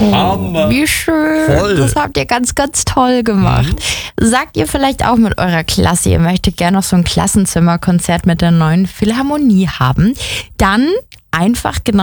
Hammer. Wie schön. Voll. Das habt ihr ganz, ganz toll gemacht. Sagt ihr vielleicht auch mit eurer Klasse, ihr möchtet gerne noch so ein Klassenzimmerkonzert mit der neuen Philharmonie haben? Dann einfach genau